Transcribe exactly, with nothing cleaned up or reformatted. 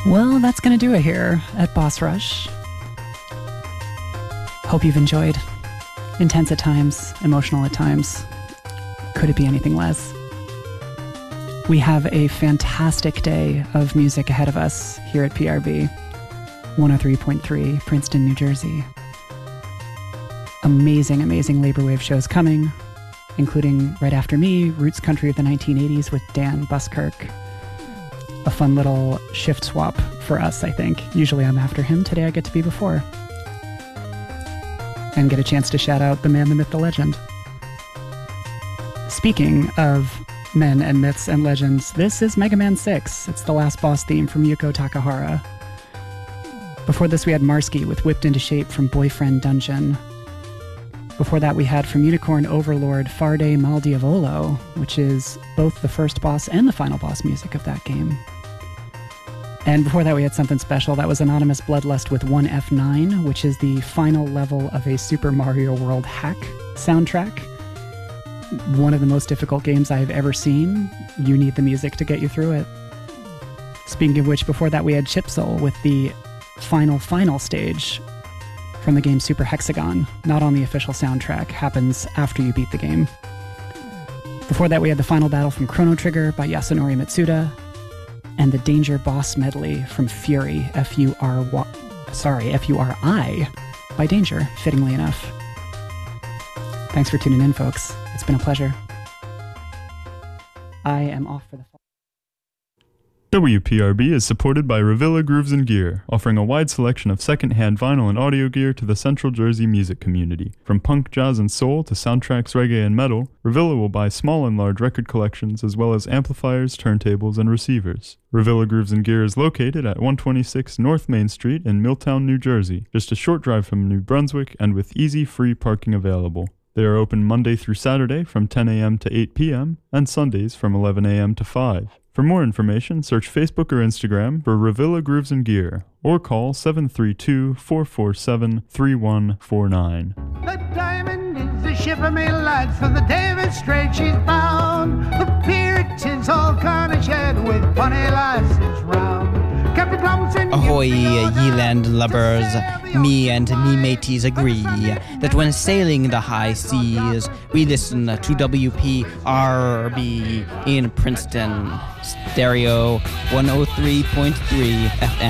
Well, that's going to do it here at Boss Rush. Hope you've enjoyed. Intense at times, emotional at times. Could it be anything less? We have a fantastic day of music ahead of us here at P R B, one oh three point three, Princeton, New Jersey. Amazing, amazing Labor Wave shows coming, including right after me, Roots Country of the nineteen eighties with Dan Buskirk. A fun little shift swap for us, I think. Usually I'm after him. Today I get to be before. And get a chance to shout out the man, the myth, the legend. Speaking of men and myths and legends, this is Mega Man six. It's the last boss theme from Yuko Takahara. Before this we had Marsky with Whipped Into Shape from Boyfriend Dungeon. Before that we had from Unicorn Overlord Farde Maldiavolo, which is both the first boss and the final boss music of that game. And before that we had something special. That was Anonymous Bloodlust with one F nine, which is the final level of a Super Mario World hack soundtrack. One of the most difficult games I've ever seen. You need the music to get you through it. Speaking of which, before that we had Chipsol with the final, final stage from the game Super Hexagon, not on the official soundtrack, happens after you beat the game. Before that we had the final battle from Chrono Trigger by Yasunori Mitsuda, and the Danger Boss medley from Fury, F U R Y, sorry, F U R I, by Danger, fittingly enough. Thanks for tuning in, folks. It's been a pleasure. I am off for the fall. W P R B is supported by Revilla Grooves and Gear, offering a wide selection of second-hand vinyl and audio gear to the Central Jersey music community. From punk, jazz, and soul to soundtracks, reggae, and metal, Revilla will buy small and large record collections as well as amplifiers, turntables, and receivers. Revilla Grooves and Gear is located at one twenty-six North Main Street in Milltown, New Jersey, just a short drive from New Brunswick and with easy, free parking available. They are open Monday through Saturday from ten a.m. to eight p.m. and Sundays from eleven a.m. to five. For more information, search Facebook or Instagram for Revilla Grooves and Gear, or call seven three two, four four seven, three one four nine. The diamond is the ship of me lads, for the David Strait she's bound. The pier tis all carnage head with funny lasses round. Captain Thompson, Ahoy, ye land lubbers, me and me mateys agree that when sailing the high seas, we listen to W P R B in Princeton, stereo one oh three point three F M.